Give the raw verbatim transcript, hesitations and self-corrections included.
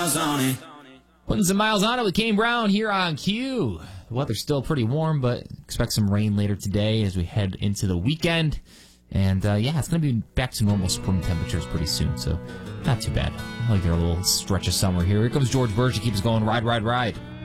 miles on it. Putting some miles on it with Kane Brown here on Q. The weather's still pretty warm, but expect some rain later today as we head into the weekend. And, uh, yeah, it's going to be back to normal spring temperatures pretty soon, so not too bad. I like our little stretch of summer here. Here comes George Birch to keep us going. Ride, ride, ride.